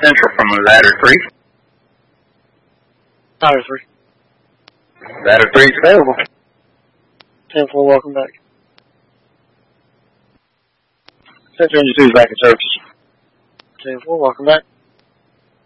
Central from Ladder 3. Ladder 3. Ladder 3 is available. 10-4, welcome back. Central 2 is back in service. 10-4, welcome back.